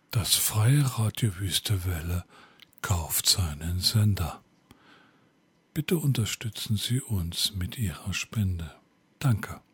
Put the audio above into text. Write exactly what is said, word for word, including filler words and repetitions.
Das Freie Radio Wüste Welle kauft seinen Sender. Bitte unterstützen Sie uns mit Ihrer Spende. Danke.